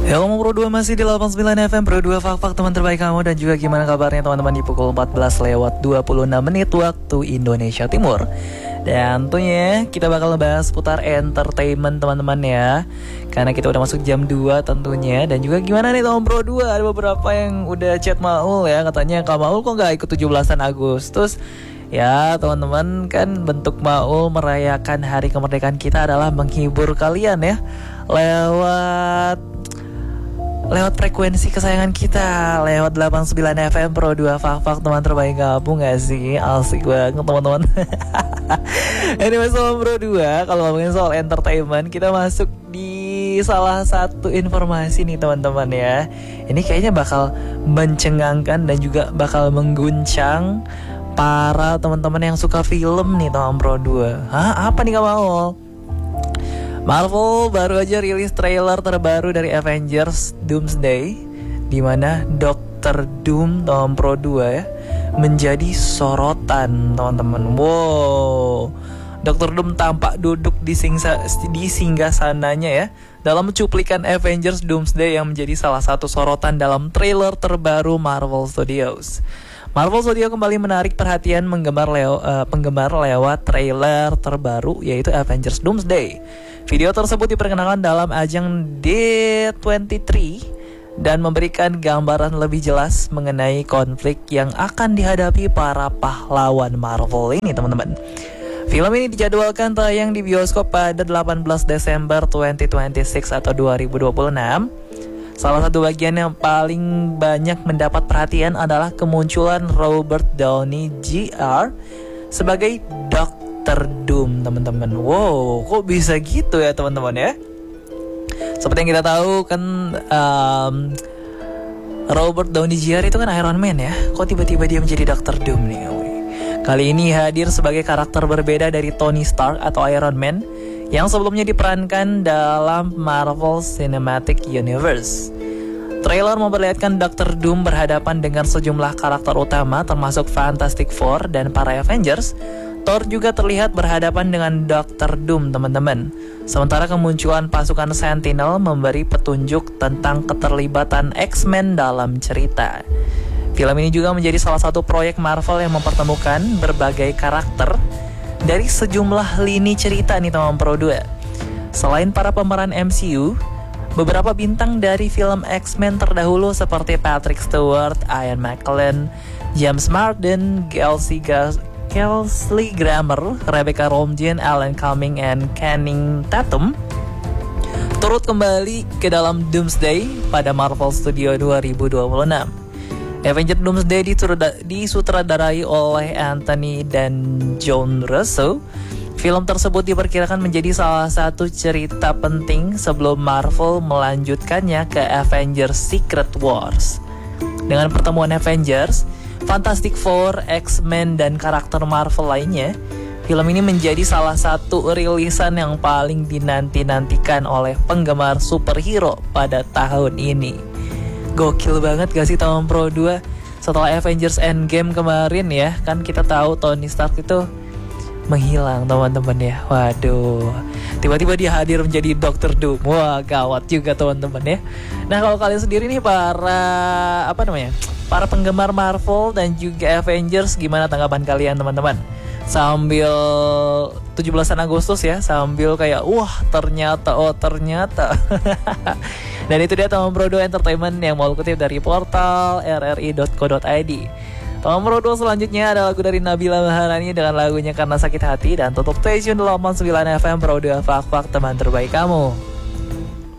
Hello Pro 2 masih di 89 FM Pro 2 Fak-Fak teman terbaik kamu. Dan juga gimana kabarnya teman-teman di pukul 14:26 waktu Indonesia Timur. Dan tentunya kita bakal ngebahas putar entertainment teman-teman ya, karena kita udah masuk jam 2 tentunya. Dan juga gimana nih teman Pro 2, ada beberapa yang udah chat Maul ya, katanya Kak Maul kok gak ikut 17-an Agustus. Ya teman-teman, kan bentuk Maul merayakan hari kemerdekaan kita adalah menghibur kalian ya, lewat frekuensi kesayangan kita, lewat 89 FM Pro 2 Fak-Fak teman terbaik kamu gak sih? Asik banget teman-teman. Anyway soal Pro 2, kalau ngomongin soal entertainment, kita masuk di salah satu informasi nih teman-teman ya. Ini kayaknya bakal mencengangkan dan juga bakal mengguncang para teman-teman yang suka film nih teman Pro 2. Hah? Apa nih kamu? Marvel baru aja rilis trailer terbaru dari Avengers Doomsday, di mana Dr. Doom tahun Pro 2 ya menjadi sorotan teman-teman. Wow, Dr. Doom tampak duduk di singgasananya ya dalam cuplikan Avengers Doomsday yang menjadi salah satu sorotan dalam trailer terbaru Marvel Studios. Marvel Studios kembali menarik perhatian penggemar lewat trailer terbaru yaitu Avengers Doomsday. Video tersebut diperkenalkan dalam ajang D23 dan memberikan gambaran lebih jelas mengenai konflik yang akan dihadapi para pahlawan Marvel ini teman-teman. Film ini dijadwalkan tayang di bioskop pada 18 Desember 2026 atau 2026. Salah satu bagian yang paling banyak mendapat perhatian adalah kemunculan Robert Downey Jr. sebagai Dr. Doom teman-teman. Wow, kok bisa gitu ya teman-teman ya? Seperti yang kita tahu kan Robert Downey Jr. itu kan Iron Man ya. Kok tiba-tiba dia menjadi Dr. Doom nih? Kali ini hadir sebagai karakter berbeda dari Tony Stark atau Iron Man yang sebelumnya diperankan dalam Marvel Cinematic Universe. Trailer memperlihatkan Dr. Doom berhadapan dengan sejumlah karakter utama termasuk Fantastic Four dan para Avengers. Thor juga terlihat berhadapan dengan Dr. Doom teman-teman. Sementara kemunculan pasukan Sentinel memberi petunjuk tentang keterlibatan X-Men dalam cerita. Film ini juga menjadi salah satu proyek Marvel yang mempertemukan berbagai karakter dari sejumlah lini cerita nih teman Pro 2. Selain para pemeran MCU, beberapa bintang dari film X-Men terdahulu seperti Patrick Stewart, Ian McKellen, James Marsden, Kelsey Grammer, Rebecca Romijn, Alan Cumming, and Channing Tatum turut kembali ke dalam Doomsday pada Marvel Studios 2026. Avengers Doomsday disutradarai oleh Anthony dan John Russo. Film tersebut diperkirakan menjadi salah satu cerita penting sebelum Marvel melanjutkannya ke Avengers Secret Wars. Dengan pertemuan Avengers, Fantastic Four, X-Men, dan karakter Marvel lainnya, film ini menjadi salah satu rilisan yang paling dinanti-nantikan oleh penggemar superhero pada tahun ini. Gokil banget gak sih teman Pro 2? Setelah Avengers Endgame kemarin ya, kan kita tahu Tony Stark itu menghilang teman-teman ya. Waduh, tiba-tiba dia hadir menjadi Dr. Doom. Wah, gawat juga teman-teman ya. Nah, kalau kalian sendiri nih para penggemar Marvel dan juga Avengers, gimana tanggapan kalian teman-teman? Sambil 17 Agustus ya, sambil kayak ternyata. Dan itu dia teman Pro 2 Entertainment yang mau kutip dari portal rri.co.id. Teman Pro 2 selanjutnya ada lagu dari Nabila Maharani dengan lagunya Karena Sakit Hati. Dan tutup stasiun 89 FM Pro 2 Fak-Fak teman terbaik kamu.